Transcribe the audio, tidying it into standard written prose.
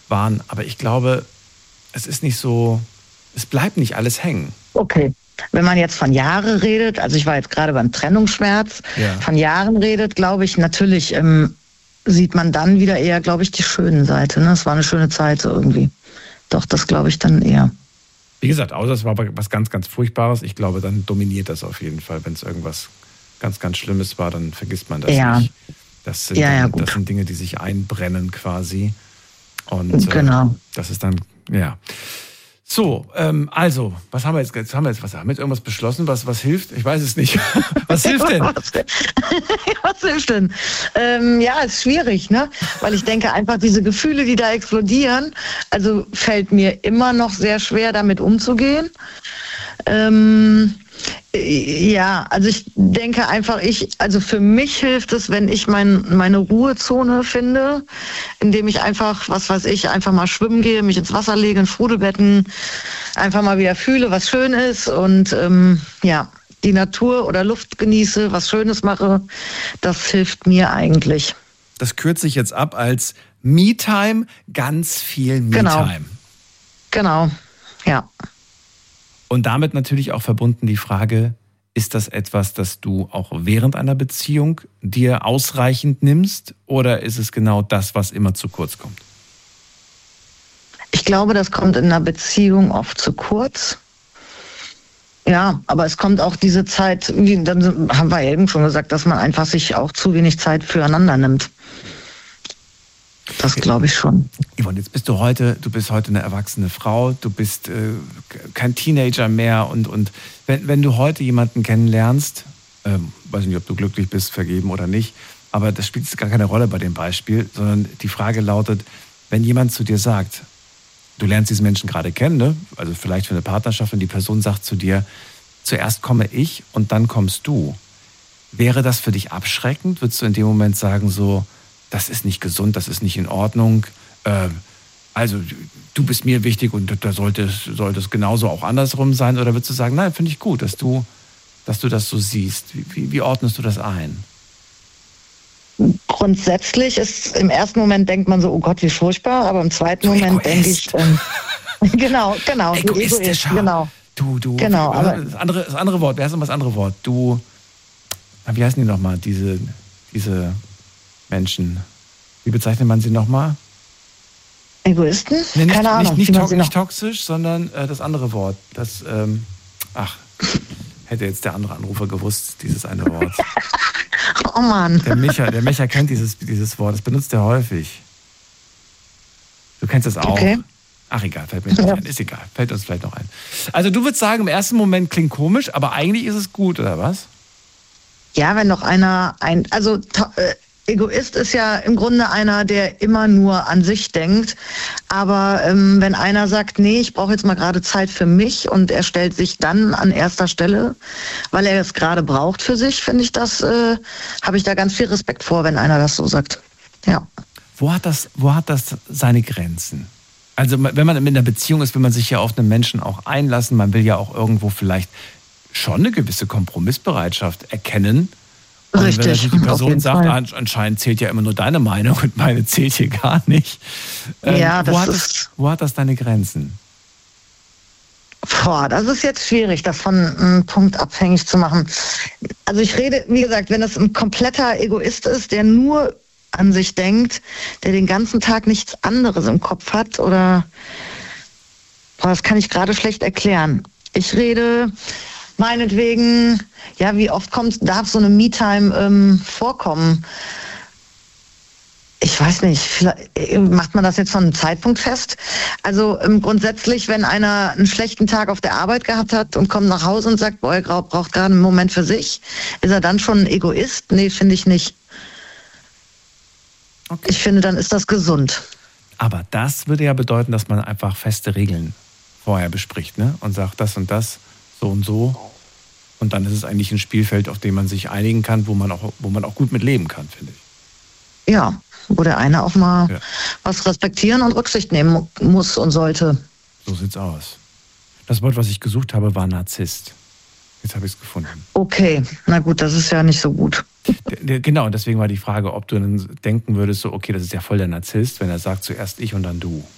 waren. Aber ich glaube, es ist nicht so, es bleibt nicht alles hängen. Okay. Wenn man jetzt von Jahren redet, also ich war jetzt gerade beim Trennungsschmerz, von Jahren redet, glaube ich, natürlich sieht man dann wieder eher, glaube ich, die schöne Seite. Ne? Es war eine schöne Zeit so irgendwie. Doch, das glaube ich dann eher. Wie gesagt, außer es war was ganz, ganz Furchtbares. Ich glaube, dann dominiert das auf jeden Fall. Wenn es irgendwas ganz, ganz Schlimmes war, dann vergisst man das nicht. Das sind, das sind Dinge, die sich einbrennen quasi. Und genau. Das ist dann, So, also, was haben wir jetzt? Haben wir jetzt irgendwas beschlossen, was hilft? Ich weiß es nicht. Was hilft denn? Was hilft denn? Ist schwierig, ne? Weil ich denke einfach, diese Gefühle, die da explodieren, also fällt mir immer noch sehr schwer, damit umzugehen. Also ich denke einfach, also für mich hilft es, wenn ich meine Ruhezone finde, indem ich einfach, einfach mal schwimmen gehe, mich ins Wasser lege, in Frudelbetten, einfach mal wieder fühle, was schön ist und die Natur oder Luft genieße, was Schönes mache, das hilft mir eigentlich. Das kürze ich jetzt ab als Me-Time, ganz viel Me-Time. Genau, ja. Und damit natürlich auch verbunden die Frage, ist das etwas, das du auch während einer Beziehung dir ausreichend nimmst oder ist es genau das, was immer zu kurz kommt? Ich glaube, das kommt in einer Beziehung oft zu kurz. Ja, aber es kommt auch diese Zeit, dann haben wir eben schon gesagt, dass man einfach sich auch zu wenig Zeit füreinander nimmt. Das glaube ich schon. Yvonne, jetzt bist du heute eine erwachsene Frau, du bist kein Teenager mehr und wenn du heute jemanden kennenlernst, weiß nicht, ob du glücklich bist, vergeben oder nicht, aber das spielt jetzt gar keine Rolle bei dem Beispiel, sondern die Frage lautet, wenn jemand zu dir sagt, du lernst diesen Menschen gerade kennen, ne? Also vielleicht für eine Partnerschaft und die Person sagt zu dir, zuerst komme ich und dann kommst du. Wäre das für dich abschreckend? Würdest du in dem Moment sagen so, das ist nicht gesund, das ist nicht in Ordnung. Also du bist mir wichtig und da sollte es genauso auch andersrum sein. Oder würdest du sagen, nein, finde ich gut, dass du das so siehst. Wie ordnest du das ein? Grundsätzlich ist im ersten Moment denkt man so, oh Gott, wie furchtbar. Aber im zweiten Moment denke ich, genau. Egoistischer. Genau. Du. Genau. Das andere Wort, wer heißt denn das andere Wort? Wie heißen die nochmal, diese Menschen? Wie bezeichnet man sie nochmal? Egoisten? Nee, keine Ahnung. Nicht toxisch, sondern das andere Wort. Das, hätte jetzt der andere Anrufer gewusst, dieses eine Wort. Oh Mann. Der Micha kennt dieses Wort, das benutzt er häufig. Du kennst das auch. Okay. Ach egal, fällt mir nicht ein. Ist egal, fällt uns vielleicht noch ein. Also du würdest sagen, im ersten Moment klingt komisch, aber eigentlich ist es gut, oder was? Ja, wenn noch Egoist ist ja im Grunde einer, der immer nur an sich denkt. Aber wenn einer sagt, nee, ich brauche jetzt mal gerade Zeit für mich und er stellt sich dann an erster Stelle, weil er es gerade braucht für sich, finde ich habe ich da ganz viel Respekt vor, wenn einer das so sagt. Ja. Wo hat das seine Grenzen? Also wenn man in einer Beziehung ist, will man sich ja auf einen Menschen auch einlassen. Man will ja auch irgendwo vielleicht schon eine gewisse Kompromissbereitschaft erkennen. Und richtig. wenn die Person sagt, anscheinend zählt ja immer nur deine Meinung und meine zählt hier gar nicht. Wo hat das deine Grenzen? Das ist jetzt schwierig, das von einem Punkt abhängig zu machen. Also ich rede, wie gesagt, wenn das ein kompletter Egoist ist, der nur an sich denkt, der den ganzen Tag nichts anderes im Kopf hat oder das kann ich gerade schlecht erklären. Ich rede meinetwegen, wie oft darf so eine Me-Time vorkommen? Ich weiß nicht, vielleicht macht man das jetzt von einem Zeitpunkt fest? Also grundsätzlich, wenn einer einen schlechten Tag auf der Arbeit gehabt hat und kommt nach Hause und sagt, boah, er braucht gerade einen Moment für sich, ist er dann schon ein Egoist? Nee, finde ich nicht. Okay. Ich finde, dann ist das gesund. Aber das würde ja bedeuten, dass man einfach feste Regeln vorher bespricht, ne? Und sagt, das und das, so und so. Und dann ist es eigentlich ein Spielfeld, auf dem man sich einigen kann, wo man auch gut mit leben kann, finde ich. Ja, wo der eine auch mal was respektieren und Rücksicht nehmen muss und sollte. So sieht's aus. Das Wort, was ich gesucht habe, war Narzisst. Jetzt habe ich es gefunden. Okay, na gut, das ist ja nicht so gut. Genau, deswegen war die Frage, ob du dann denken würdest, so, okay, das ist ja voll der Narzisst, wenn er sagt, zuerst ich und dann du.